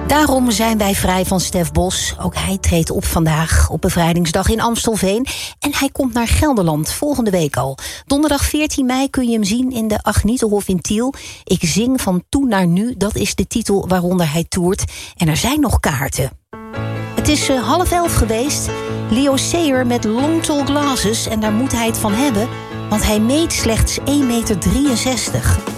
Daarom zijn wij vrij van Stef Bos. Ook hij treedt op vandaag op Bevrijdingsdag in Amstelveen. En hij komt naar Gelderland volgende week al. Donderdag 14 mei kun je hem zien in de Agnietenhof in Tiel. Ik zing van toen naar nu, dat is de titel waaronder hij toert. En er zijn nog kaarten. Het is 10:30 geweest. Leo Sayer met Long Tall Glasses. En daar moet hij het van hebben, want hij meet slechts 1,63 meter.